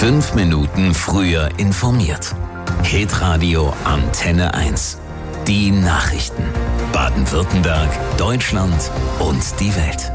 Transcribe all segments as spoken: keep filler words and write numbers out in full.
Fünf Minuten früher informiert. Hitradio Antenne eins. Die Nachrichten. Baden-Württemberg, Deutschland und die Welt.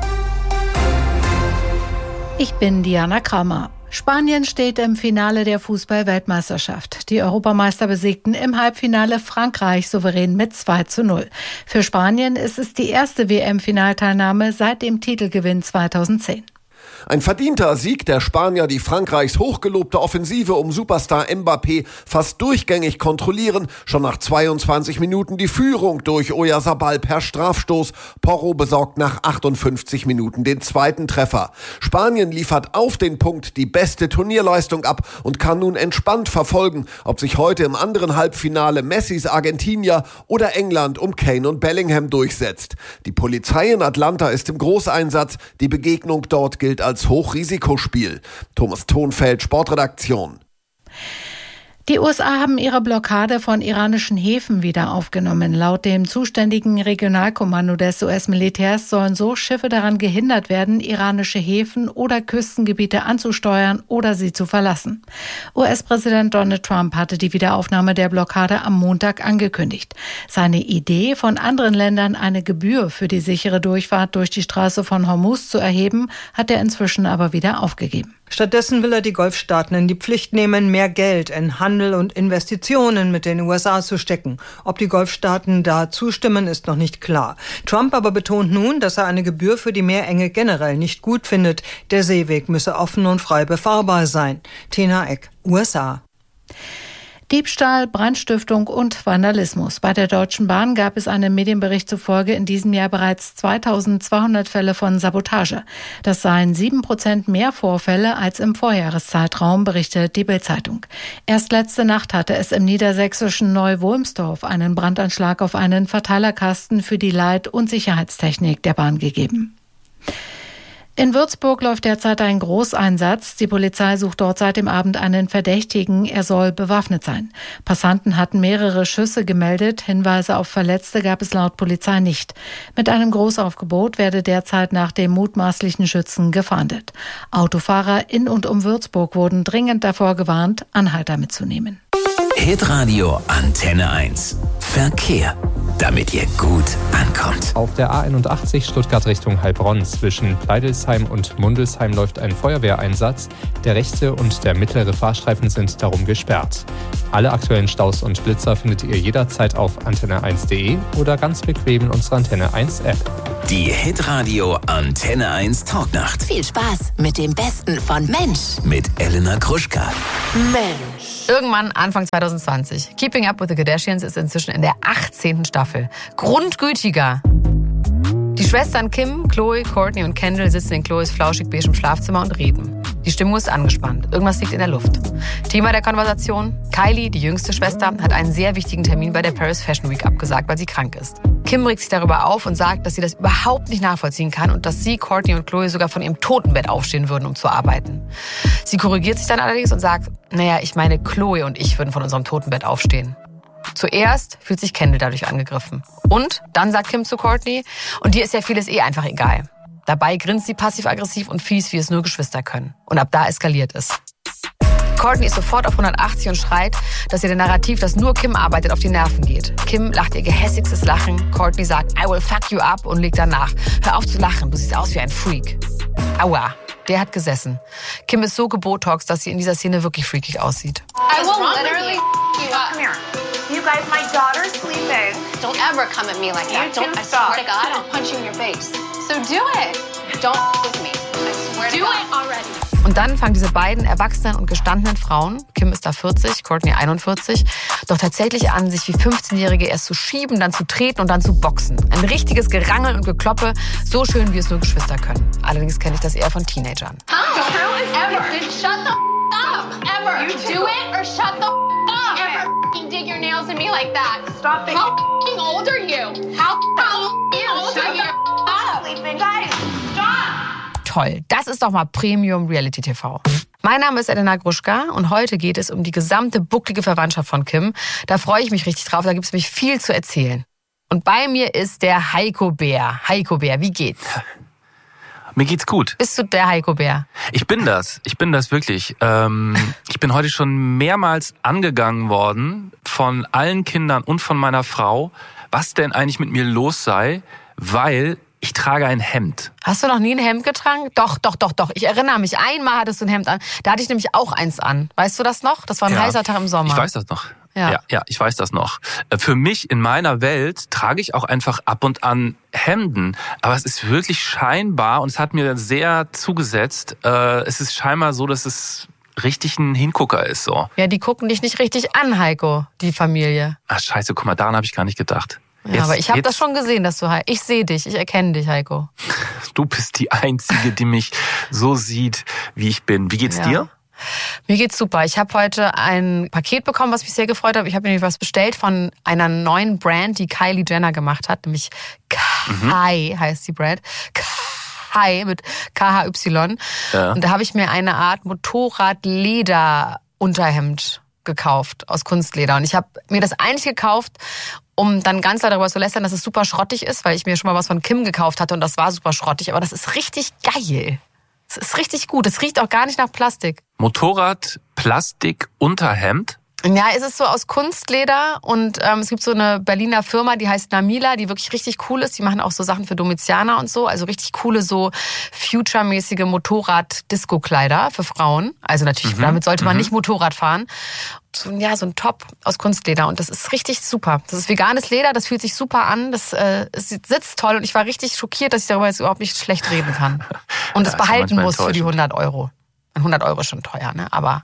Ich bin Diana Kramer. Spanien steht im Finale der Fußball-Weltmeisterschaft. Die Europameister besiegten im Halbfinale Frankreich souverän mit zwei zu null. Für Spanien ist es die erste W M-Finalteilnahme seit dem Titelgewinn zweitausendzehn. Ein verdienter Sieg der Spanier, die Frankreichs hochgelobte Offensive um Superstar Mbappé fast durchgängig kontrollieren. Schon nach zweiundzwanzig Minuten die Führung durch Oyarzabal per Strafstoß. Porro besorgt nach achtundfünfzig Minuten den zweiten Treffer. Spanien liefert auf den Punkt die beste Turnierleistung ab und kann nun entspannt verfolgen, ob sich heute im anderen Halbfinale Messis Argentinier oder England um Kane und Bellingham durchsetzt. Die Polizei in Atlanta ist im Großeinsatz. Die Begegnung dort gilt als Hochrisikospiel. Thomas Thonfeld, Sportredaktion. Die U S A haben ihre Blockade von iranischen Häfen wieder aufgenommen. Laut dem zuständigen Regionalkommando des U S-Militärs sollen so Schiffe daran gehindert werden, iranische Häfen oder Küstengebiete anzusteuern oder sie zu verlassen. U S-Präsident Donald Trump hatte die Wiederaufnahme der Blockade am Montag angekündigt. Seine Idee, von anderen Ländern eine Gebühr für die sichere Durchfahrt durch die Straße von Hormuz zu erheben, hat er inzwischen aber wieder aufgegeben. Stattdessen will er die Golfstaaten in die Pflicht nehmen, mehr Geld in Handel und Investitionen mit den U S A zu stecken. Ob die Golfstaaten da zustimmen, ist noch nicht klar. Trump aber betont nun, dass er eine Gebühr für die Meerenge generell nicht gut findet. Der Seeweg müsse offen und frei befahrbar sein. Tena Eck, U S A. Diebstahl, Brandstiftung und Vandalismus. Bei der Deutschen Bahn gab es einem Medienbericht zufolge in diesem Jahr bereits zweitausendzweihundert Fälle von Sabotage. Das seien sieben Prozent mehr Vorfälle als im Vorjahreszeitraum, berichtet die Bild-Zeitung. Erst letzte Nacht hatte es im niedersächsischen Neu-Wulmstorf einen Brandanschlag auf einen Verteilerkasten für die Leit- und Sicherheitstechnik der Bahn gegeben. In Würzburg läuft derzeit ein Großeinsatz. Die Polizei sucht dort seit dem Abend einen Verdächtigen. Er soll bewaffnet sein. Passanten hatten mehrere Schüsse gemeldet. Hinweise auf Verletzte gab es laut Polizei nicht. Mit einem Großaufgebot werde derzeit nach dem mutmaßlichen Schützen gefahndet. Autofahrer in und um Würzburg wurden dringend davor gewarnt, Anhalter mitzunehmen. Hitradio Antenne eins. Verkehr, damit ihr gut ankommt. Auf der A einundachtzig Stuttgart Richtung Heilbronn zwischen Pleidelsheim und Mundelsheim läuft ein Feuerwehreinsatz. Der rechte und der mittlere Fahrstreifen sind darum gesperrt. Alle aktuellen Staus und Blitzer findet ihr jederzeit auf antenne eins punkt de oder ganz bequem in unserer Antenne eins App. Die Hitradio Antenne eins Talknacht. Viel Spaß mit dem Besten von Mensch. Mit Elena Gruschka. Mensch. Irgendwann Anfang zwanzig zwanzig. Keeping Up with the Kardashians ist inzwischen in der achtzehnten Staffel. Grundgütiger. Die Schwestern Kim, Khloe, Kourtney und Kendall sitzen in Khloes flauschig beigem Schlafzimmer und reden. Die Stimmung ist angespannt. Irgendwas liegt in der Luft. Thema der Konversation: Kylie, die jüngste Schwester, hat einen sehr wichtigen Termin bei der Paris Fashion Week abgesagt, weil sie krank ist. Kim regt sich darüber auf und sagt, dass sie das überhaupt nicht nachvollziehen kann und dass sie, Kourtney und Khloe sogar von ihrem Totenbett aufstehen würden, um zu arbeiten. Sie korrigiert sich dann allerdings und sagt, naja, ich meine, Khloe und ich würden von unserem Totenbett aufstehen. Zuerst fühlt sich Kendall dadurch angegriffen. Und dann sagt Kim zu Kourtney, und dir ist ja vieles eh einfach egal. Dabei grinst sie passiv-aggressiv und fies, wie es nur Geschwister können. Und ab da eskaliert es. Kourtney ist sofort auf hundertachtzig und schreit, dass ihr der Narrativ, das nur Kim arbeitet, auf die Nerven geht. Kim lacht ihr gehässigstes Lachen. Kourtney sagt, I will fuck you up und legt danach. Hör auf zu lachen, du siehst aus wie ein Freak. Aua, der hat gesessen. Kim ist so gebotoxt, dass sie in dieser Szene wirklich freakig aussieht. I will literally fuck you up. Come here. You guys, my daughter's sleeping. Don't ever come at me like that. You don't, I swear to God, I'll punch you in your face. So do it. Don't with me. I swear to God. Do it already. Und dann fangen diese beiden erwachsenen und gestandenen Frauen, Kim ist da vierzig, Kourtney einundvierzig, doch tatsächlich an, sich wie fünfzehnjährige erst zu schieben, dann zu treten und dann zu boxen. Ein richtiges Gerangel und Gekloppe, so schön, wie es nur Geschwister können. Allerdings kenne ich das eher von Teenagern. How? Ever. Shut the up. Ever. You do it or shut the up. Ever dig your nails in me like that. Stop it. How old are you? How old are you? Stop sleeping. Guys, stop. Toll, das ist doch mal Premium Reality T V. Mein Name ist Elena Gruschka und heute geht es um die gesamte bucklige Verwandtschaft von Kim. Da freue ich mich richtig drauf, da gibt es nämlich viel zu erzählen. Und bei mir ist der Heiko Bär. Heiko Bär, wie geht's? Mir geht's gut. Bist du der Heiko Bär? Ich bin das. Ich bin das wirklich. Ähm, ich bin heute schon mehrmals angegangen worden von allen Kindern und von meiner Frau, was denn eigentlich mit mir los sei, weil ich trage ein Hemd. Hast du noch nie ein Hemd getragen? Doch, doch, doch, doch. Ich erinnere mich, einmal hattest du ein Hemd an. Da hatte ich nämlich auch eins an. Weißt du das noch? Das war ein Ja. heißer Tag im Sommer. Ich weiß das noch. Ja. ja, ja, ich weiß das noch. Für mich in meiner Welt trage ich auch einfach ab und an Hemden. Aber es ist wirklich scheinbar, und es hat mir sehr zugesetzt, äh, es ist scheinbar so, dass es richtig ein Hingucker ist. So. Ja, die gucken dich nicht richtig an, Heiko, die Familie. Ach scheiße, guck mal, daran habe ich gar nicht gedacht. Ja, aber ich habe das schon gesehen, dass du... Ich sehe dich, ich erkenne dich, Heiko. Du bist die Einzige, die mich so sieht, wie ich bin. Wie geht's Ja. dir? Mir geht's super. Ich habe heute ein Paket bekommen, was mich sehr gefreut hat. Ich habe nämlich was bestellt von einer neuen Brand, die Kylie Jenner gemacht hat. Nämlich Kai mhm. heißt die Brand. Kai mit K H Y. Ja. Und da habe ich mir eine Art Motorrad-Leder-Unterhemd gekauft aus Kunstleder. Und ich habe mir das eigentlich gekauft, um dann ganz darüber zu lästern, dass es super schrottig ist, weil ich mir schon mal was von Kim gekauft hatte und das war super schrottig. Aber das ist richtig geil. Es ist richtig gut. Es riecht auch gar nicht nach Plastik. Motorrad, Plastik, Unterhemd? Ja, es ist so aus Kunstleder und ähm, es gibt so eine Berliner Firma, die heißt Namila, die wirklich richtig cool ist. Die machen auch so Sachen für Domizianer und so. Also richtig coole, so future-mäßige Motorrad-Disco-Kleider für Frauen. Also natürlich, mhm. damit sollte man mhm. nicht Motorrad fahren. So, ja, so ein Top aus Kunstleder und das ist richtig super. Das ist veganes Leder, das fühlt sich super an, das äh, es sitzt toll und ich war richtig schockiert, dass ich darüber jetzt überhaupt nicht schlecht reden kann. Und es ja, behalten muss für die hundert Euro. hundert Euro ist schon teuer, ne? Aber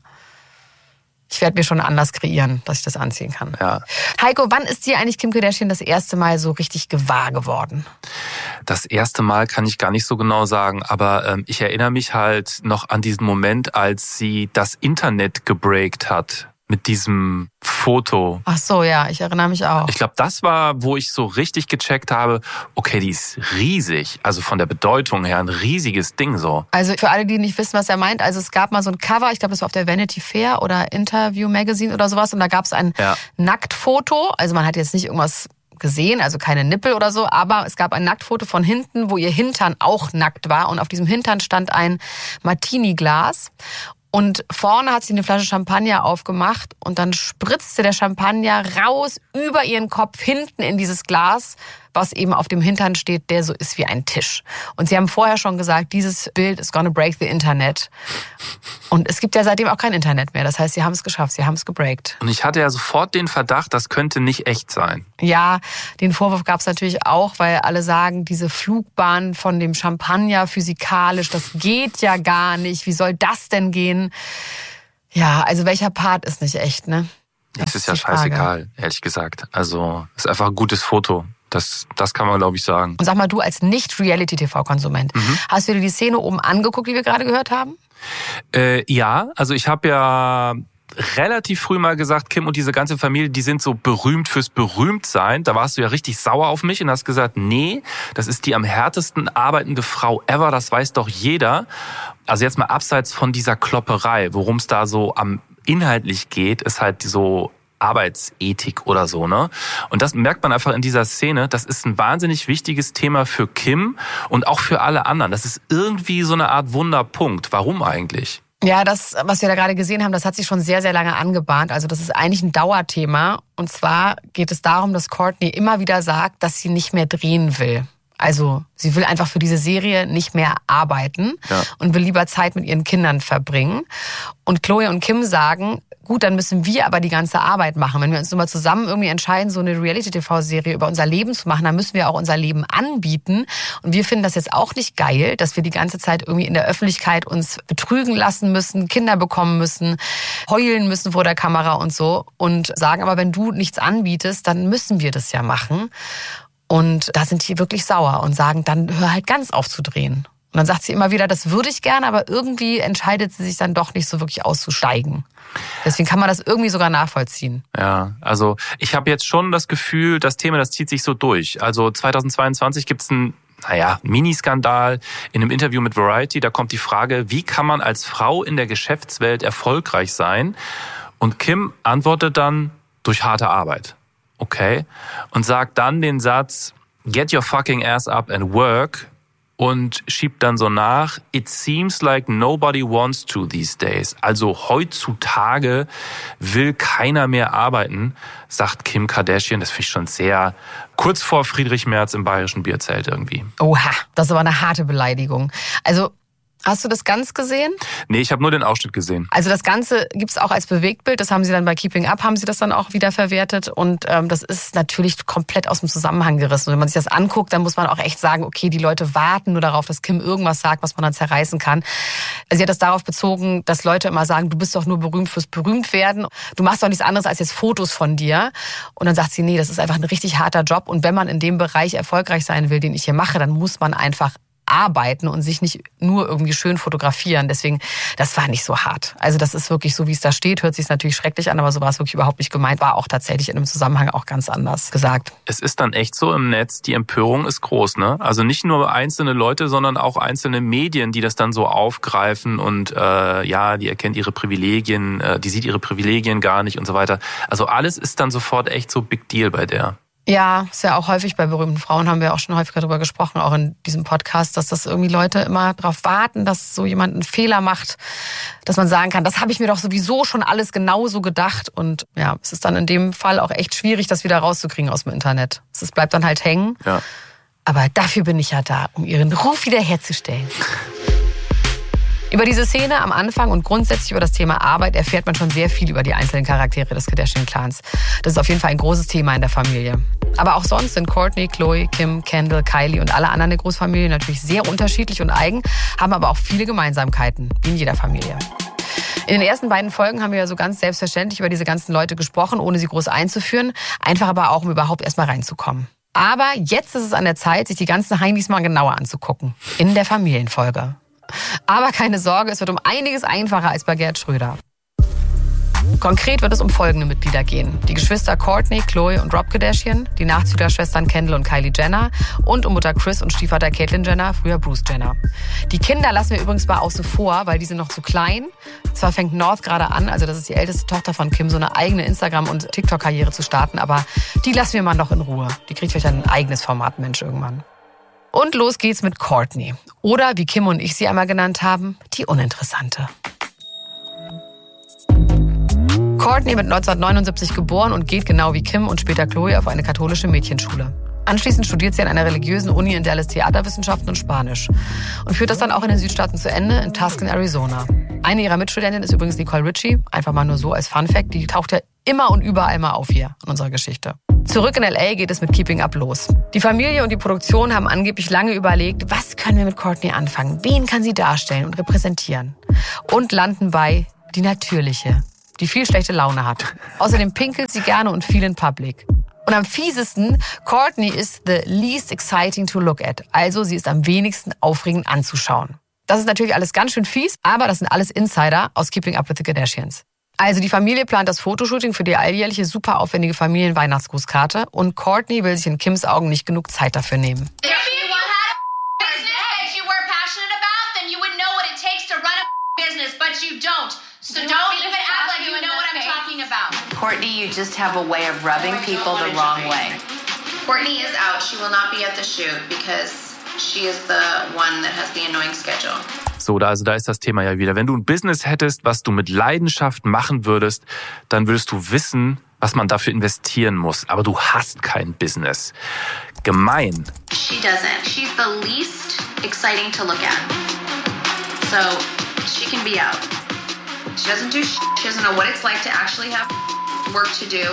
ich werde mir schon anders kreieren, dass ich das anziehen kann. Ja. Heiko, wann ist dir eigentlich Kim Kardashian das erste Mal so richtig gewahr geworden? Das erste Mal kann ich gar nicht so genau sagen, aber ähm, ich erinnere mich halt noch an diesen Moment, als sie das Internet gebreakt hat. Mit diesem Foto. Ach so, ja, ich erinnere mich auch. Ich glaube, das war, wo ich so richtig gecheckt habe, okay, die ist riesig. Also von der Bedeutung her ein riesiges Ding so. Also für alle, die nicht wissen, was er meint, also es gab mal so ein Cover, ich glaube, das war auf der Vanity Fair oder Interview Magazine oder sowas und da gab es ein ja. Nacktfoto. Also man hat jetzt nicht irgendwas gesehen, also keine Nippel oder so, aber es gab ein Nacktfoto von hinten, wo ihr Hintern auch nackt war und auf diesem Hintern stand ein Martini-Glas. Und vorne hat sie eine Flasche Champagner aufgemacht und dann spritzte der Champagner raus über ihren Kopf hinten in dieses Glas, was eben auf dem Hintern steht, der so ist wie ein Tisch. Und sie haben vorher schon gesagt, dieses Bild is gonna break the Internet. Und es gibt ja seitdem auch kein Internet mehr. Das heißt, sie haben es geschafft, sie haben es gebreakt. Und ich hatte ja sofort den Verdacht, das könnte nicht echt sein. Ja, den Vorwurf gab es natürlich auch, weil alle sagen, diese Flugbahn von dem Champagner physikalisch, das geht ja gar nicht. Wie soll das denn gehen? Ja, also welcher Part ist nicht echt, ne? Das ist ja scheißegal, ehrlich gesagt. Also, es ist einfach ein gutes Foto. Das, das kann man, glaube ich, sagen. Und sag mal, du als Nicht-Reality-T V-Konsument, mhm. hast du dir die Szene oben angeguckt, die wir gerade gehört haben? Äh, ja, also ich habe ja relativ früh mal gesagt, Kim und diese ganze Familie, die sind so berühmt fürs Berühmtsein. Da warst du ja richtig sauer auf mich und hast gesagt, nee, das ist die am härtesten arbeitende Frau ever, das weiß doch jeder. Also jetzt mal abseits von dieser Klopperei, worum es da so am inhaltlich geht, ist halt so Arbeitsethik oder so, ne? Und das merkt man einfach in dieser Szene. Das ist ein wahnsinnig wichtiges Thema für Kim und auch für alle anderen. Das ist irgendwie so eine Art Wunderpunkt. Warum eigentlich? Ja, das, was wir da gerade gesehen haben, das hat sich schon sehr, sehr lange angebahnt. Also das ist eigentlich ein Dauerthema. Und zwar geht es darum, dass Kourtney immer wieder sagt, dass sie nicht mehr drehen will. Also sie will einfach für diese Serie nicht mehr arbeiten ja. und will lieber Zeit mit ihren Kindern verbringen. Und Khloe und Kim sagen, gut, dann müssen wir aber die ganze Arbeit machen. Wenn wir uns nur mal zusammen irgendwie entscheiden, so eine Reality-T V-Serie über unser Leben zu machen, dann müssen wir auch unser Leben anbieten. Und wir finden das jetzt auch nicht geil, dass wir die ganze Zeit irgendwie in der Öffentlichkeit uns betrügen lassen müssen, Kinder bekommen müssen, heulen müssen vor der Kamera und so. Und sagen aber, wenn du nichts anbietest, dann müssen wir das ja machen. Und da sind die wirklich sauer und sagen, dann hör halt ganz auf zu drehen. Und dann sagt sie immer wieder, das würde ich gerne, aber irgendwie entscheidet sie sich dann doch nicht so wirklich auszusteigen. Deswegen kann man das irgendwie sogar nachvollziehen. Ja, also ich habe jetzt schon das Gefühl, das Thema, das zieht sich so durch. Also zweitausendzweiundzwanzig gibt es einen, naja, Miniskandal in einem Interview mit Variety. Da kommt die Frage, wie kann man als Frau in der Geschäftswelt erfolgreich sein? Und Kim antwortet dann, durch harte Arbeit. Okay. Und sagt dann den Satz, get your fucking ass up and work. und schiebt dann so nach, it seems like nobody wants to these days. Also heutzutage will keiner mehr arbeiten, sagt Kim Kardashian. Das finde ich schon sehr kurz vor Friedrich Merz im bayerischen Bierzelt irgendwie. Oha, das ist aber eine harte Beleidigung. Also, hast du das ganz gesehen? Nee, ich habe nur den Ausschnitt gesehen. Also das Ganze gibt's auch als Bewegtbild. Das haben sie dann bei Keeping Up, haben sie das dann auch wieder verwertet. Und ähm, das ist natürlich komplett aus dem Zusammenhang gerissen. Und wenn man sich das anguckt, dann muss man auch echt sagen, okay, die Leute warten nur darauf, dass Kim irgendwas sagt, was man dann zerreißen kann. Sie hat das darauf bezogen, dass Leute immer sagen, du bist doch nur berühmt fürs Berühmtwerden. Du machst doch nichts anderes als jetzt Fotos von dir. Und dann sagt sie, nee, das ist einfach ein richtig harter Job. Und wenn man in dem Bereich erfolgreich sein will, den ich hier mache, dann muss man einfach arbeiten und sich nicht nur irgendwie schön fotografieren. Deswegen, das war nicht so hart. Also das ist wirklich so, wie es da steht. Hört sich natürlich schrecklich an, aber so war es wirklich überhaupt nicht gemeint. War auch tatsächlich in einem Zusammenhang auch ganz anders gesagt. Es ist dann echt so im Netz, die Empörung ist groß, ne? Also nicht nur einzelne Leute, sondern auch einzelne Medien, die das dann so aufgreifen und äh, ja, die erkennt ihre Privilegien, äh, die sieht ihre Privilegien gar nicht und so weiter. Also alles ist dann sofort echt so Big Deal bei der. Ja, ist ja auch häufig bei berühmten Frauen, haben wir auch schon häufiger darüber gesprochen, auch in diesem Podcast, dass das irgendwie Leute immer darauf warten, dass so jemand einen Fehler macht, dass man sagen kann, das habe ich mir doch sowieso schon alles genauso gedacht. Und ja, es ist dann in dem Fall auch echt schwierig, das wieder rauszukriegen aus dem Internet. Es bleibt dann halt hängen. Ja. Aber dafür bin ich ja da, um ihren Ruf wiederherzustellen. Über diese Szene am Anfang und grundsätzlich über das Thema Arbeit erfährt man schon sehr viel über die einzelnen Charaktere des Kardashian-Clans. Das ist auf jeden Fall ein großes Thema in der Familie. Aber auch sonst sind Kourtney, Khloe, Kim, Kendall, Kylie und alle anderen der Großfamilie natürlich sehr unterschiedlich und eigen, haben aber auch viele Gemeinsamkeiten, wie in jeder Familie. In den ersten beiden Folgen haben wir ja so ganz selbstverständlich über diese ganzen Leute gesprochen, ohne sie groß einzuführen, einfach aber auch, um überhaupt erstmal reinzukommen. Aber jetzt ist es an der Zeit, sich die ganzen Heinis mal genauer anzugucken. In der Familienfolge. Aber keine Sorge, es wird um einiges einfacher als bei Gerd Schröder. Konkret wird es um folgende Mitglieder gehen. Die Geschwister Kourtney, Khloe und Rob Kardashian, die Nachzüglerschwestern Kendall und Kylie Jenner und um Mutter Kris und Stiefvater Caitlyn Jenner, früher Bruce Jenner. Die Kinder lassen wir übrigens mal außen vor, weil die sind noch zu klein. Zwar fängt North gerade an, also das ist die älteste Tochter von Kim, so eine eigene Instagram- und TikTok-Karriere zu starten, aber die lassen wir mal noch in Ruhe. Die kriegt vielleicht ein eigenes Format, Mensch, irgendwann. Und los geht's mit Kourtney. Oder, wie Kim und ich sie einmal genannt haben, die Uninteressante. Kourtney wird neunzehnhundertneunundsiebzig geboren und geht genau wie Kim und später Khloe auf eine katholische Mädchenschule. Anschließend studiert sie an einer religiösen Uni in Dallas Theaterwissenschaften und Spanisch und führt das dann auch in den Südstaaten zu Ende, in Tucson, Arizona. Eine ihrer Mitstudentinnen ist übrigens Nicole Richie, einfach mal nur so als Funfact, die taucht ja immer und überall mal auf hier in unserer Geschichte. Zurück in L A geht es mit Keeping Up los. Die Familie und die Produktion haben angeblich lange überlegt, was können wir mit Kourtney anfangen? Wen kann sie darstellen und repräsentieren? Und landen bei die Natürliche, die viel schlechte Laune hat. Außerdem pinkelt sie gerne und viel in Public. Und am fiesesten, Kourtney ist the least exciting to look at. Also sie ist am wenigsten aufregend anzuschauen. Das ist natürlich alles ganz schön fies, aber das sind alles Insider aus Keeping Up with the Kardashians. Also die Familie plant das Fotoshooting für die alljährliche super aufwendige Familienweihnachtsgrußkarte und Kourtney will sich in Kims Augen nicht genug Zeit dafür nehmen. So don't even act like you know what I'm talking about. Kourtney, you just have a way of rubbing people the wrong way. Kourtney is out. She will not be at the shoot because she is the one that has the annoying schedule. So, da, also da ist das Thema ja wieder. Wenn du ein Business hättest, was du mit Leidenschaft machen würdest, dann würdest du wissen, was man dafür investieren muss. Aber du hast kein Business. Gemein. She doesn't. She's the least exciting to look at. So, she can be out. She doesn't do shit. She doesn't know what it's like to actually have work to do.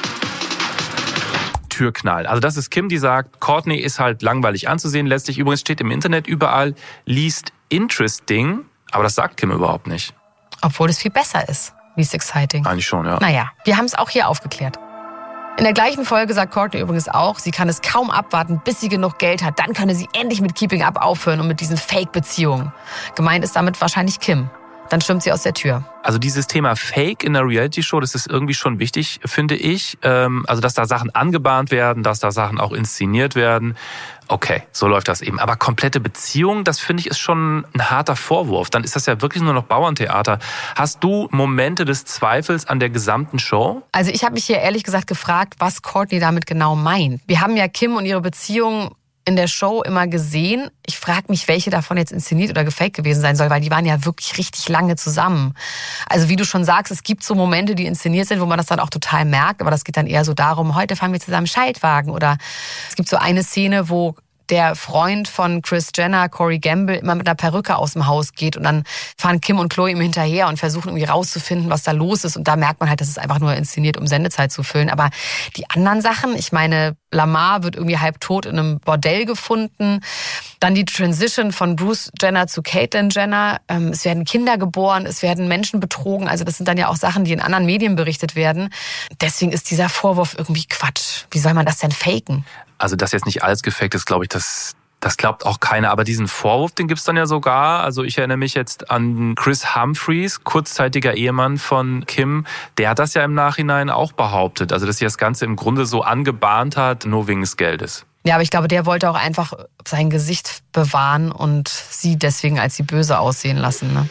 Türknall. Also das ist Kim, die sagt, Kourtney ist halt langweilig anzusehen. Letztlich übrigens steht im Internet überall, least interesting. Aber das sagt Kim überhaupt nicht. Obwohl es viel besser ist. Least exciting. Eigentlich schon, ja. Naja, wir haben es auch hier aufgeklärt. In der gleichen Folge sagt Kourtney übrigens auch, sie kann es kaum abwarten, bis sie genug Geld hat. Dann könne sie endlich mit Keeping Up aufhören und mit diesen Fake-Beziehungen. Gemeint ist damit wahrscheinlich Kim. Dann stürmt sie aus der Tür. Also dieses Thema Fake in der Reality-Show, das ist irgendwie schon wichtig, finde ich. Also dass da Sachen angebahnt werden, dass da Sachen auch inszeniert werden. Okay, so läuft das eben. Aber komplette Beziehung, das finde ich ist schon ein harter Vorwurf. Dann ist das ja wirklich nur noch Bauerntheater. Hast du Momente des Zweifels an der gesamten Show? Also ich habe mich hier ehrlich gesagt gefragt, was Kourtney damit genau meint. Wir haben ja Kim und ihre Beziehung in der Show immer gesehen. Ich frage mich, welche davon jetzt inszeniert oder gefaked gewesen sein soll, weil die waren ja wirklich richtig lange zusammen. Also wie du schon sagst, es gibt so Momente, die inszeniert sind, wo man das dann auch total merkt, aber das geht dann eher so darum, heute fahren wir zusammen Schaltwagen, oder es gibt so eine Szene, wo der Freund von Kris Jenner, Corey Gamble, immer mit einer Perücke aus dem Haus geht und dann fahren Kim und Khloe ihm hinterher und versuchen irgendwie rauszufinden, was da los ist, und da merkt man halt, das ist einfach nur inszeniert, um Sendezeit zu füllen. Aber die anderen Sachen, ich meine, Lamar wird irgendwie halb tot in einem Bordell gefunden, dann die Transition von Bruce Jenner zu Caitlyn Jenner, es werden Kinder geboren, es werden Menschen betrogen, also das sind dann ja auch Sachen, die in anderen Medien berichtet werden. Deswegen ist dieser Vorwurf irgendwie Quatsch. Wie soll man das denn faken? Also, dass jetzt nicht alles gefaked ist, glaube ich, das, das glaubt auch keiner. Aber diesen Vorwurf, den gibt's dann ja sogar. Also ich erinnere mich jetzt an Chris Humphries, kurzzeitiger Ehemann von Kim. Der hat das ja im Nachhinein auch behauptet. Also, dass sie das Ganze im Grunde so angebahnt hat, nur wegen des Geldes. Ja, aber ich glaube, der wollte auch einfach sein Gesicht bewahren und sie deswegen als sie böse aussehen lassen, ne?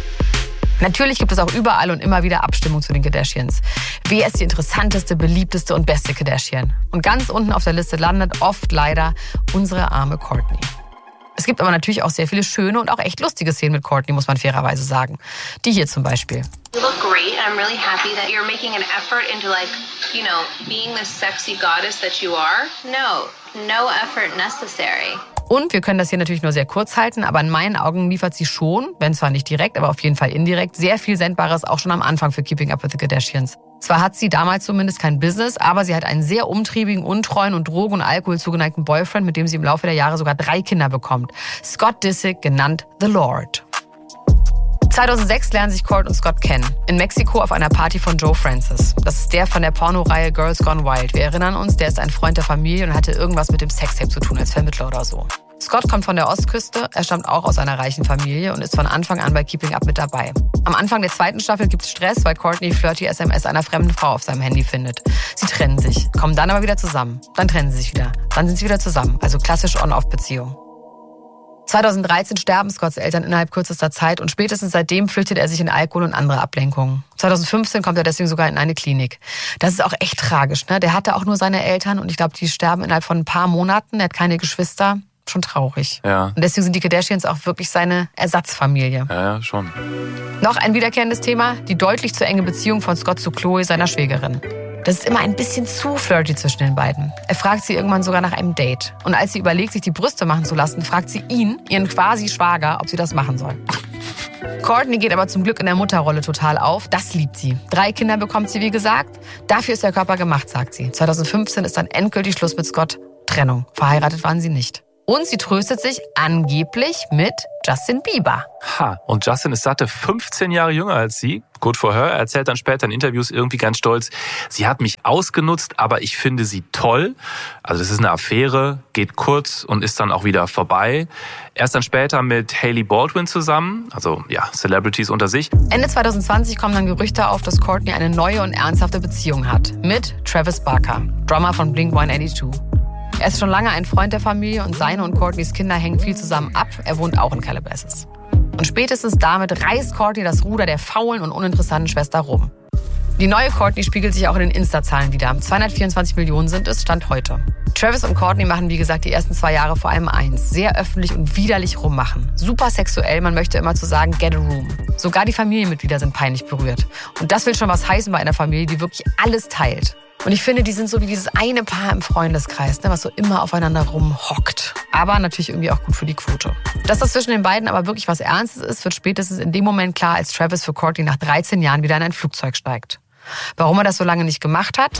Natürlich gibt es auch überall und immer wieder Abstimmung zu den Kardashians. Wer ist die interessanteste, beliebteste und beste Kardashian? Und ganz unten auf der Liste landet oft leider unsere arme Kourtney. Es gibt aber natürlich auch sehr viele schöne und auch echt lustige Szenen mit Kourtney, muss man fairerweise sagen. Die hier zum Beispiel. You look great, and I'm really happy that you're making an effort into, like, you know, being the sexy goddess that you are. No, no effort necessary. Und wir können das hier natürlich nur sehr kurz halten, aber in meinen Augen liefert sie schon, wenn zwar nicht direkt, aber auf jeden Fall indirekt, sehr viel Sendbares auch schon am Anfang für Keeping Up with the Kardashians. Zwar hat sie damals zumindest kein Business, aber sie hat einen sehr umtriebigen, untreuen und Drogen- und Alkohol zugeneigten Boyfriend, mit dem sie im Laufe der Jahre sogar drei Kinder bekommt. Scott Disick, genannt The Lord. zweitausendsechs lernen sich Court und Scott kennen. In Mexiko auf einer Party von Joe Francis. Das ist der von der Pornoreihe Girls Gone Wild. Wir erinnern uns, der ist ein Freund der Familie und hatte irgendwas mit dem Sextape zu tun als Vermittler oder so. Scott kommt von der Ostküste, er stammt auch aus einer reichen Familie und ist von Anfang an bei Keeping Up mit dabei. Am Anfang der zweiten Staffel gibt's Stress, weil Kourtney flirty S M S einer fremden Frau auf seinem Handy findet. Sie trennen sich, kommen dann aber wieder zusammen. Dann trennen sie sich wieder. Dann sind sie wieder zusammen. Also klassisch On-Off-Beziehung. zweitausenddreizehn sterben Scotts Eltern innerhalb kürzester Zeit und spätestens seitdem flüchtet er sich in Alkohol und andere Ablenkungen. zweitausendfünfzehn kommt er deswegen sogar in eine Klinik. Das ist auch echt tragisch, ne? Der hatte auch nur seine Eltern und ich glaube, die sterben innerhalb von ein paar Monaten. Er hat keine Geschwister. Schon traurig. Ja. Und deswegen sind die Kardashians auch wirklich seine Ersatzfamilie. Ja, ja, schon. Noch ein wiederkehrendes Thema, die deutlich zu enge Beziehung von Scott zu Khloe, seiner Schwägerin. Das ist immer ein bisschen zu flirty zwischen den beiden. Er fragt sie irgendwann sogar nach einem Date. Und als sie überlegt, sich die Brüste machen zu lassen, fragt sie ihn, ihren quasi Schwager, ob sie das machen soll. Kourtney geht aber zum Glück in der Mutterrolle total auf. Das liebt sie. Drei Kinder bekommt sie, wie gesagt. Dafür ist der Körper gemacht, sagt sie. zweitausendfünfzehn ist dann endgültig Schluss mit Scott. Trennung. Verheiratet waren sie nicht. Und sie tröstet sich angeblich mit Justin Bieber. Ha, und Justin ist satte fünfzehn Jahre jünger als sie. Good for her. Er erzählt dann später in Interviews irgendwie ganz stolz, sie hat mich ausgenutzt, aber ich finde sie toll. Also das ist eine Affäre, geht kurz und ist dann auch wieder vorbei. Er ist dann später mit Hailey Baldwin zusammen, also ja, Celebrities unter sich. Ende zweitausendzwanzig kommen dann Gerüchte auf, dass Kourtney eine neue und ernsthafte Beziehung hat. Mit Travis Barker, Drummer von Blink one eighty-two. Er ist schon lange ein Freund der Familie und seine und Kourtneys Kinder hängen viel zusammen ab. Er wohnt auch in Calabasas. Und spätestens damit reißt Kourtney das Ruder der faulen und uninteressanten Schwester rum. Die neue Kourtney spiegelt sich auch in den Insta-Zahlen wieder. zweihundertvierundzwanzig Millionen sind es, Stand heute. Travis und Kourtney machen, wie gesagt, die ersten zwei Jahre vor allem eins. Sehr öffentlich und widerlich rummachen. Super sexuell, man möchte immer zu sagen, get a room. Sogar die Familienmitglieder sind peinlich berührt. Und das will schon was heißen bei einer Familie, die wirklich alles teilt. Und ich finde, die sind so wie dieses eine Paar im Freundeskreis, ne, was so immer aufeinander rumhockt. Aber natürlich irgendwie auch gut für die Quote. Dass das zwischen den beiden aber wirklich was Ernstes ist, wird spätestens in dem Moment klar, als Travis für Kourtney nach dreizehn Jahren wieder in ein Flugzeug steigt. Warum er das so lange nicht gemacht hat?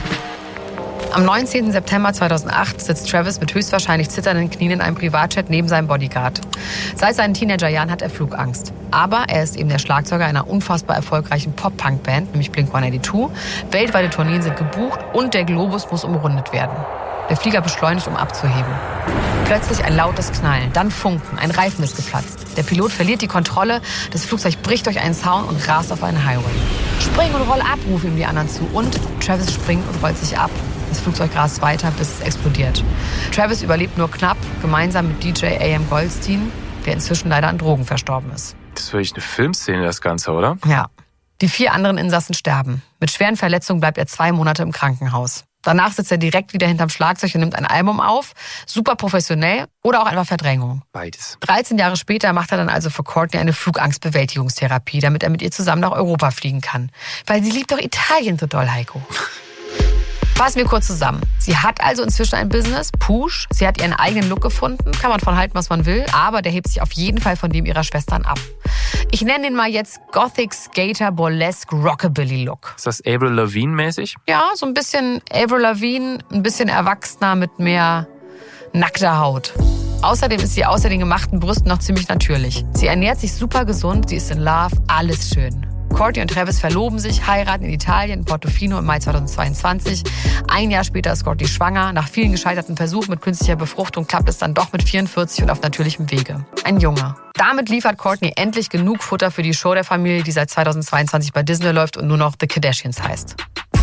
Am neunzehnten September zweitausendacht sitzt Travis mit höchstwahrscheinlich zitternden Knien in einem Privatjet neben seinem Bodyguard. Seit seinen Teenagerjahren hat er Flugangst. Aber er ist eben der Schlagzeuger einer unfassbar erfolgreichen Pop-Punk-Band, nämlich Blink one eighty-two. Weltweite Tourneen sind gebucht und der Globus muss umrundet werden. Der Flieger beschleunigt, um abzuheben. Plötzlich ein lautes Knallen, dann Funken, ein Reifen ist geplatzt. Der Pilot verliert die Kontrolle, das Flugzeug bricht durch einen Zaun und rast auf einen Highway. Spring und roll ab, rufen ihm die anderen zu. Und Travis springt und rollt sich ab. Das Flugzeug rast weiter, bis es explodiert. Travis überlebt nur knapp, gemeinsam mit D J A M Goldstein, der inzwischen leider an Drogen verstorben ist. Das ist wirklich eine Filmszene, das Ganze, oder? Ja. Die vier anderen Insassen sterben. Mit schweren Verletzungen bleibt er zwei Monate im Krankenhaus. Danach sitzt er direkt wieder hinterm Schlagzeug und nimmt ein Album auf. Super professionell oder auch einfach Verdrängung. Beides. dreizehn Jahre später macht er dann also für Courtney eine Flugangstbewältigungstherapie, damit er mit ihr zusammen nach Europa fliegen kann. Weil sie liebt doch Italien so doll, Heiko. Fassen wir kurz zusammen. Sie hat also inzwischen ein Business, Push. Sie hat ihren eigenen Look gefunden. Kann man von halten, was man will. Aber der hebt sich auf jeden Fall von dem ihrer Schwestern ab. Ich nenne den mal jetzt Gothic Skater Burlesque Rockabilly Look. Ist das Avril Lavigne-mäßig? Ja, so ein bisschen Avril Lavigne, ein bisschen erwachsener mit mehr nackter Haut. Außerdem ist sie außer den gemachten Brüsten noch ziemlich natürlich. Sie ernährt sich super gesund, sie ist in Love, alles schön. Courtney und Travis verloben sich, heiraten in Italien, in Portofino im Mai zweitausendzweiundzwanzig. Ein Jahr später ist Courtney schwanger. Nach vielen gescheiterten Versuchen mit künstlicher Befruchtung klappt es dann doch mit vierundvierzig und auf natürlichem Wege. Ein Junge. Damit liefert Courtney endlich genug Futter für die Show der Familie, die seit zweitausendzweiundzwanzig bei Disney läuft und nur noch The Kardashians heißt.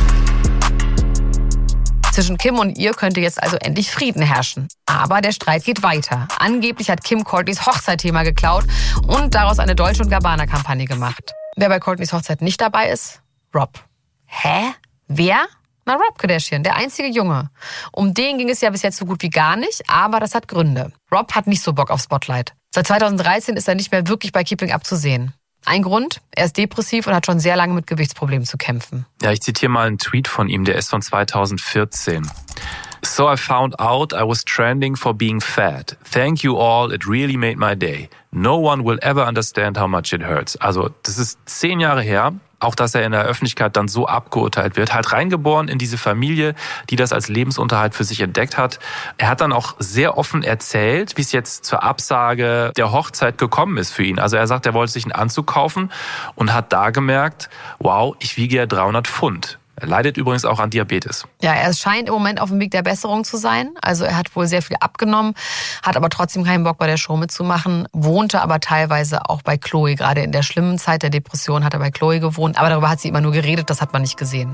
Zwischen Kim und ihr könnte jetzt also endlich Frieden herrschen. Aber der Streit geht weiter. Angeblich hat Kim Courtneys Hochzeitthema geklaut und daraus eine Dolce und Gabbana-Kampagne gemacht. Wer bei Courtneys Hochzeit nicht dabei ist? Rob. Hä? Wer? Na, Rob Kardashian, der einzige Junge. Um den ging es ja bis jetzt so gut wie gar nicht, aber das hat Gründe. Rob hat nicht so Bock auf Spotlight. Seit zweitausenddreizehn ist er nicht mehr wirklich bei Keeping Up zu sehen. Ein Grund, er ist depressiv und hat schon sehr lange mit Gewichtsproblemen zu kämpfen. Ja, ich zitiere mal einen Tweet von ihm, der ist von zweitausendvierzehn. So I found out I was trending for being fat. Thank you all, it really made my day. No one will ever understand how much it hurts. Also das ist zehn Jahre her, auch dass er in der Öffentlichkeit dann so abgeurteilt wird. Halt reingeboren in diese Familie, die das als Lebensunterhalt für sich entdeckt hat. Er hat dann auch sehr offen erzählt, wie es jetzt zur Absage der Hochzeit gekommen ist für ihn. Also er sagt, er wollte sich einen Anzug kaufen und hat da gemerkt, wow, ich wiege ja dreihundert Pfund. Er leidet übrigens auch an Diabetes. Ja, er scheint im Moment auf dem Weg der Besserung zu sein. Also er hat wohl sehr viel abgenommen, hat aber trotzdem keinen Bock bei der Show mitzumachen, wohnte aber teilweise auch bei Khloe. Gerade in der schlimmen Zeit der Depression hat er bei Khloe gewohnt, aber darüber hat sie immer nur geredet, das hat man nicht gesehen.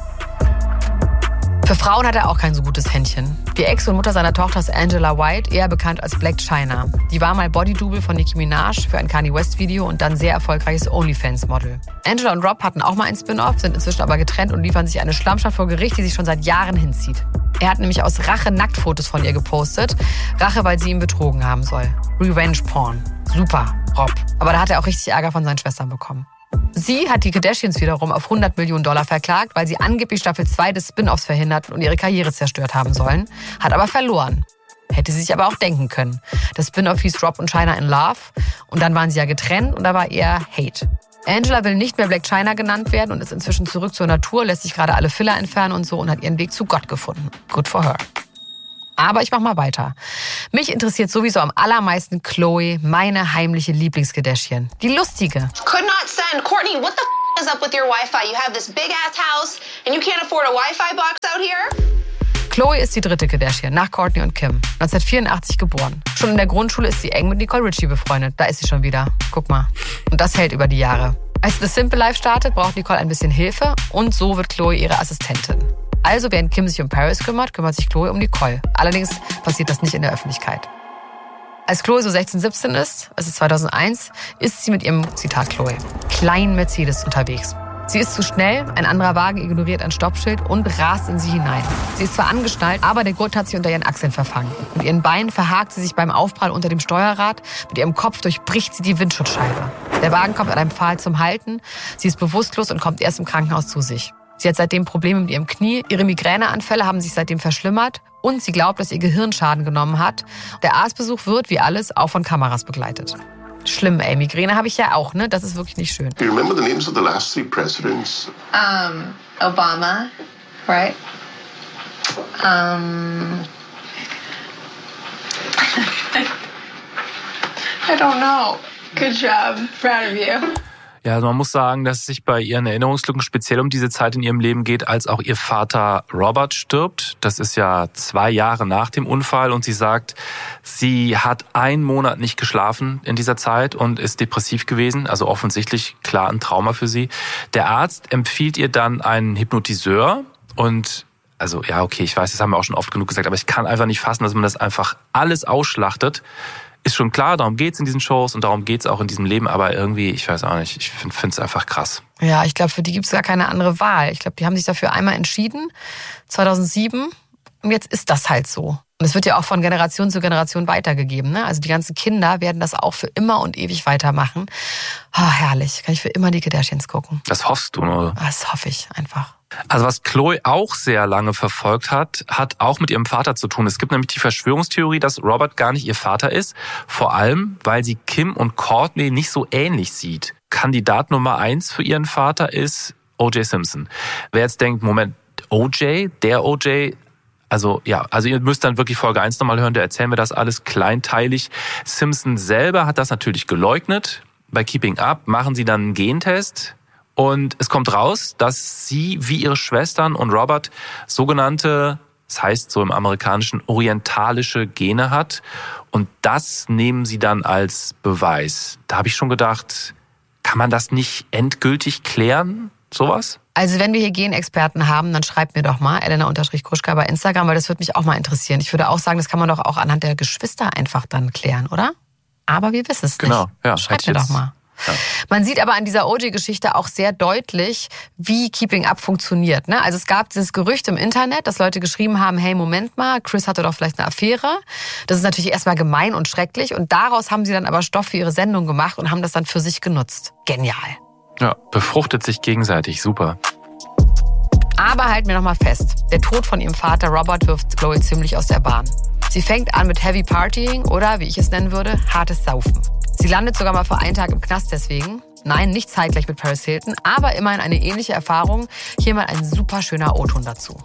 Für Frauen hat er auch kein so gutes Händchen. Die Ex und Mutter seiner Tochter ist Angela White, eher bekannt als Blac Chyna. Die war mal Bodydouble von Nicki Minaj für ein Kanye West Video und dann sehr erfolgreiches OnlyFans-Model. Angela und Rob hatten auch mal ein Spin-off, sind inzwischen aber getrennt und liefern sich eine Schlammschaft vor Gericht, die sich schon seit Jahren hinzieht. Er hat nämlich aus Rache Nacktfotos von ihr gepostet. Rache, weil sie ihn betrogen haben soll. Revenge Porn. Super, Rob. Aber da hat er auch richtig Ärger von seinen Schwestern bekommen. Sie hat die Kardashians wiederum auf hundert Millionen Dollar verklagt, weil sie angeblich Staffel zwei des Spin-offs verhindert und ihre Karriere zerstört haben sollen. Hat aber verloren. Hätte sie sich aber auch denken können. Das Spin-off hieß Rob und Chyna in Love und dann waren sie ja getrennt und da war eher Hate. Angela will nicht mehr Blac Chyna genannt werden und ist inzwischen zurück zur Natur, lässt sich gerade alle Filler entfernen und so und hat ihren Weg zu Gott gefunden. Good for her. Aber ich mach mal weiter. Mich interessiert sowieso am allermeisten Khloe, meine heimliche Lieblings-Kardashian. Die lustige. Could not send. Courtney, what the f*** is up with your Wi-Fi? You have this big-ass house and you can't afford a Wi-Fi box out here? Khloe ist die dritte Kardashian, nach Courtney und Kim. neunzehnhundertvierundachtzig geboren. Schon in der Grundschule ist sie eng mit Nicole Richie befreundet. Da ist sie schon wieder. Guck mal. Und das hält über die Jahre. Als The Simple Life startet, braucht Nicole ein bisschen Hilfe und so wird Khloe ihre Assistentin. Also während Kim sich um Paris kümmert, kümmert sich Khloe um Nicole. Allerdings passiert das nicht in der Öffentlichkeit. Als Khloe so sechzehn, siebzehn ist, es ist zweitausendeins, ist sie mit ihrem, Zitat Khloe, kleinen Mercedes unterwegs. Sie ist zu schnell, ein anderer Wagen ignoriert ein Stoppschild und rast in sie hinein. Sie ist zwar angeschnallt, aber der Gurt hat sie unter ihren Achseln verfangen. Mit ihren Beinen verhakt sie sich beim Aufprall unter dem Steuerrad, mit ihrem Kopf durchbricht sie die Windschutzscheibe. Der Wagen kommt an einem Pfahl zum Halten, sie ist bewusstlos und kommt erst im Krankenhaus zu sich. Sie hat seitdem Probleme mit ihrem Knie, ihre Migräneanfälle haben sich seitdem verschlimmert und sie glaubt, dass ihr Gehirn Schaden genommen hat. Der Arztbesuch wird, wie alles, auch von Kameras begleitet. Schlimm, ey. Migräne habe ich ja auch, ne? Das ist wirklich nicht schön. Do you remember the names of the last three presidents? Um, Obama, right? Um, I don't know. Good job. Proud of you. Ja, also man muss sagen, dass es sich bei ihren Erinnerungslücken speziell um diese Zeit in ihrem Leben geht, als auch ihr Vater Robert stirbt. Das ist ja zwei Jahre nach dem Unfall und sie sagt, sie hat einen Monat nicht geschlafen in dieser Zeit und ist depressiv gewesen. Also offensichtlich klar ein Trauma für sie. Der Arzt empfiehlt ihr dann einen Hypnotiseur und also ja, okay, ich weiß, das haben wir auch schon oft genug gesagt, aber ich kann einfach nicht fassen, dass man das einfach alles ausschlachtet. ist schon klar, darum geht's in diesen Shows und darum geht's auch in diesem Leben, aber irgendwie, ich weiß auch nicht, ich finde es einfach krass. Ja, ich glaube, für die gibt's gar keine andere Wahl. Ich glaube, die haben sich dafür einmal entschieden, zweitausendsieben, und jetzt ist das halt so. Und es wird ja auch von Generation zu Generation weitergegeben. Ne? Also die ganzen Kinder werden das auch für immer und ewig weitermachen. Oh, herrlich, kann ich für immer die Kardashians gucken. Das hoffst du, oder? Das hoffe ich einfach. Also was Khloe auch sehr lange verfolgt hat, hat auch mit ihrem Vater zu tun. Es gibt nämlich die Verschwörungstheorie, dass Robert gar nicht ihr Vater ist. Vor allem, weil sie Kim und Kourtney nicht so ähnlich sieht. Kandidat Nummer eins für ihren Vater ist O J Simpson. Wer jetzt denkt, Moment, O J, der O J... Also ja, also ihr müsst dann wirklich Folge eins nochmal hören, da erzählen wir das alles kleinteilig. Simpson selber hat das natürlich geleugnet. Bei Keeping Up machen sie dann einen Gentest und es kommt raus, dass sie wie ihre Schwestern und Robert sogenannte, das heißt so im Amerikanischen, orientalische Gene hat. Und das nehmen sie dann als Beweis. Da habe ich schon gedacht, kann man das nicht endgültig klären, sowas? Also wenn wir hier Genexperten haben, dann schreibt mir doch mal, Elena-Gruschka bei Instagram, weil das würde mich auch mal interessieren. Ich würde auch sagen, das kann man doch auch anhand der Geschwister einfach dann klären, oder? Aber wir wissen es genau, nicht. Ja, schreibt mir doch mal. Ja. Man sieht aber an dieser O J-Geschichte auch sehr deutlich, wie Keeping Up funktioniert. Ne? Also es gab dieses Gerücht im Internet, dass Leute geschrieben haben, hey, Moment mal, Chris hatte doch vielleicht eine Affäre. Das ist natürlich erstmal gemein und schrecklich. Und daraus haben sie dann aber Stoff für ihre Sendung gemacht und haben das dann für sich genutzt. Genial. Ja, befruchtet sich gegenseitig, super. Aber halten wir noch mal fest, der Tod von ihrem Vater Robert wirft Khloe ziemlich aus der Bahn. Sie fängt an mit Heavy Partying oder, wie ich es nennen würde, hartes Saufen. Sie landet sogar mal für einen Tag im Knast deswegen. Nein, nicht zeitgleich mit Paris Hilton, aber immerhin eine ähnliche Erfahrung. Hier mal ein super schöner O-Ton dazu.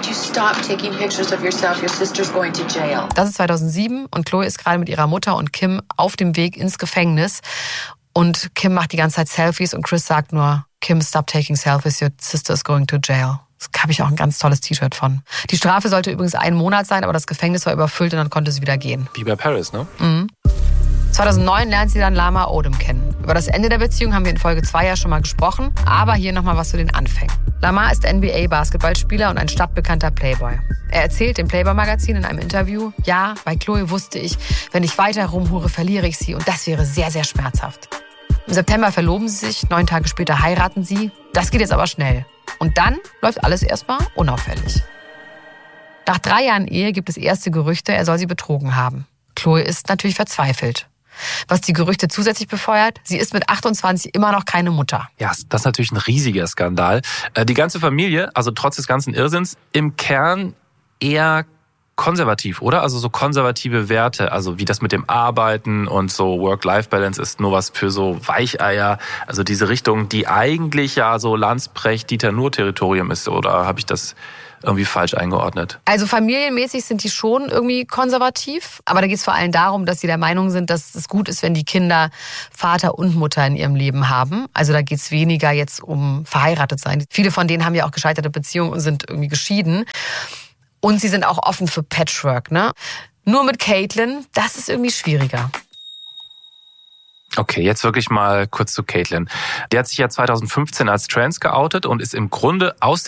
Das ist zweitausendsieben und Khloe ist gerade mit ihrer Mutter und Kim auf dem Weg ins Gefängnis. Und Kim macht die ganze Zeit Selfies und Chris sagt nur, Kim, stop taking selfies, your sister is going to jail. Da habe ich auch ein ganz tolles T-Shirt von. Die Strafe sollte übrigens einen Monat sein, aber das Gefängnis war überfüllt und dann konnte sie wieder gehen. Wie bei Paris, ne? Mhm. zweitausendneun lernt sie dann Lama Odom kennen. Über das Ende der Beziehung haben wir in Folge zwei ja schon mal gesprochen, aber hier nochmal was zu den Anfängen. Lama ist N B A-Basketballspieler und ein stadtbekannter Playboy. Er erzählt dem Playboy-Magazin in einem Interview, ja, bei Khloe wusste ich, wenn ich weiter rumhure, verliere ich sie und das wäre sehr, sehr schmerzhaft. Im September verloben sie sich, neun Tage später heiraten sie. Das geht jetzt aber schnell. Und dann läuft alles erstmal unauffällig. Nach drei Jahren Ehe gibt es erste Gerüchte, er soll sie betrogen haben. Khloe ist natürlich verzweifelt. Was die Gerüchte zusätzlich befeuert, sie ist mit achtundzwanzig immer noch keine Mutter. Ja, das ist natürlich ein riesiger Skandal. Die ganze Familie, also trotz des ganzen Irrsinns, im Kern eher konservativ, oder? Also so konservative Werte, also wie das mit dem Arbeiten und so Work-Life-Balance ist nur was für so Weicheier. Also diese Richtung, die eigentlich ja so Landsprecht-Dieter-Nuhr-Territorium ist, oder habe ich das irgendwie falsch eingeordnet? Also familienmäßig sind die schon irgendwie konservativ, aber da geht es vor allem darum, dass sie der Meinung sind, dass es gut ist, wenn die Kinder Vater und Mutter in ihrem Leben haben. Also da geht es weniger jetzt um verheiratet sein. Viele von denen haben ja auch gescheiterte Beziehungen und sind irgendwie geschieden. Und sie sind auch offen für Patchwork, ne? Nur mit Caitlyn, das ist irgendwie schwieriger. Okay, jetzt wirklich mal kurz zu Caitlyn. Die hat sich ja zweitausendfünfzehn als trans geoutet und ist im Grunde aus